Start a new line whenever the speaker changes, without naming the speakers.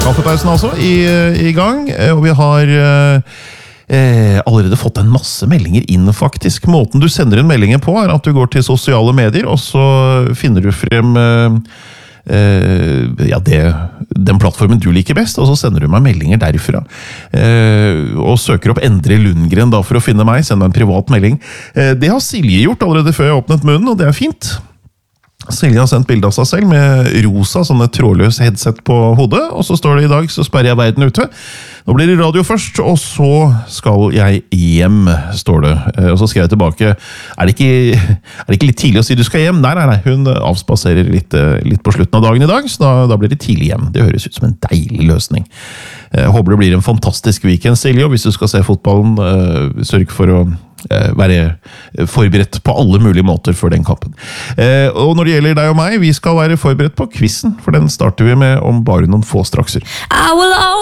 Kaffepausen altså i gang, og vi har allerede fått en masse meldinger inn faktisk. Måten du sender en melding på er at du går til sosiale medier, og så finner du frem den plattformen du liker best, og så sender du meg meldinger derfra. Og søker opp Endre Lundgren da for å finne meg, send meg en privat melding. Det har Silje gjort allerede før jeg åpnet munnen, og det er fint. Silje har sendt bilde av seg selv med rosa, sånne trådløs headset på hodet, og så står det i dag, så sperrer jeg verden ute. Nå blir det radio først, og så skal jeg hjem, står det. Og så skrev jeg tilbake, er det ikke litt tidlig å si du skal hjem? Nei, hun avspaserer litt på slutten av dagen i dag, så da blir det tidlig hjem. Det høres ut som en deilig løsning. Jeg håper det blir en fantastisk weekend, Silje, og hvis du skal se fotballen, sørg for å være forberedt på alle mulige måter for den kampen. Og når det gjelder deg og meg, vi skal være forberedt på quizen, for den starter vi med om bare noen få strakser.